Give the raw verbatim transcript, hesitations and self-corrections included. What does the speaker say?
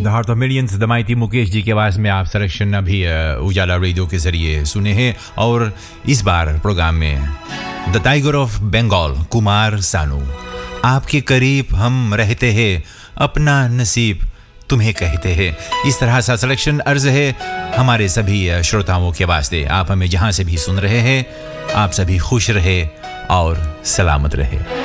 The heart of millions the mighty Mukesh ji की आवाज़ में आप सिलेक्शन अभी उजाला रेडियो के जरिए सुने हैं। और इस बार प्रोग्राम में the tiger of Bengal Kumar Sanu, आपके करीब हम रहते हैं, अपना नसीब तुम्हें कहते हैं। इस तरह सा सिलेक्शन अर्ज है हमारे सभी श्रोताओं के वास्ते। आप हमें जहाँ से भी सुन रहे हैं, आप सभी खुश रहे और सलामत रहे।